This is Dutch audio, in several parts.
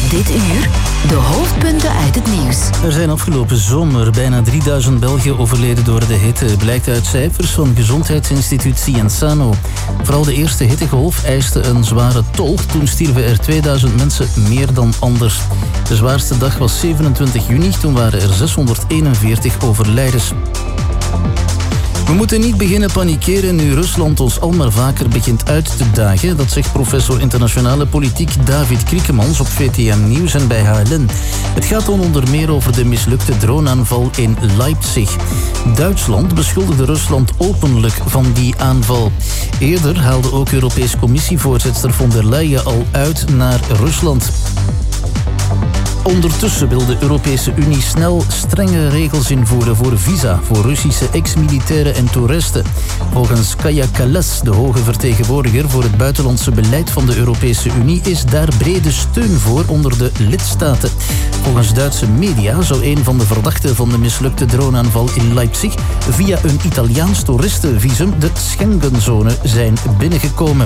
Dit uur de hoofdpunten uit het nieuws. Er zijn afgelopen zomer bijna 3000 Belgen overleden door de hitte, blijkt uit cijfers van gezondheidsinstituut Cienzano. Vooral de eerste hittegolf eiste een zware tol. Toen stierven er 2000 mensen meer dan anders. De zwaarste dag was 27 juni, toen waren er 641 overlijdens. We moeten niet beginnen panikeren nu Rusland ons al maar vaker begint uit te dagen. Dat zegt professor internationale politiek David Kriekemans op VTM Nieuws en bij HLN. Het gaat dan onder meer over de mislukte droneaanval in Leipzig. Duitsland beschuldigde Rusland openlijk van die aanval. Eerder haalde ook Europees Commissievoorzitter von der Leyen al uit naar Rusland. Ondertussen wil de Europese Unie snel strenge regels invoeren voor visa voor Russische ex-militairen en toeristen. Volgens Kaja Kallas, de hoge vertegenwoordiger voor het buitenlandse beleid van de Europese Unie, is daar brede steun voor onder de lidstaten. Volgens Duitse media zou een van de verdachten van de mislukte droneaanval in Leipzig via een Italiaans toeristenvisum de Schengenzone zijn binnengekomen.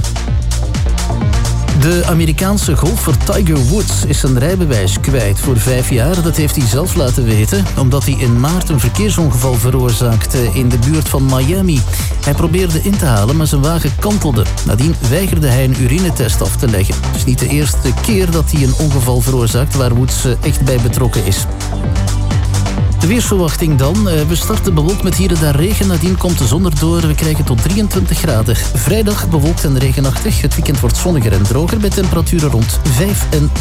De Amerikaanse golfer Tiger Woods is zijn rijbewijs kwijt voor 5 jaar. Dat heeft hij zelf laten weten, omdat hij in maart een verkeersongeval veroorzaakte in de buurt van Miami. Hij probeerde in te halen, maar zijn wagen kantelde. Nadien weigerde hij een urinetest af te leggen. Het is niet de eerste keer dat hij een ongeval veroorzaakt waar Woods echt bij betrokken is. De weersverwachting dan. We starten bewolkt met hier en daar regen. Nadien komt de zon erdoor. We krijgen tot 23 graden. Vrijdag bewolkt en regenachtig. Het weekend wordt zonniger en droger bij temperaturen rond 5 en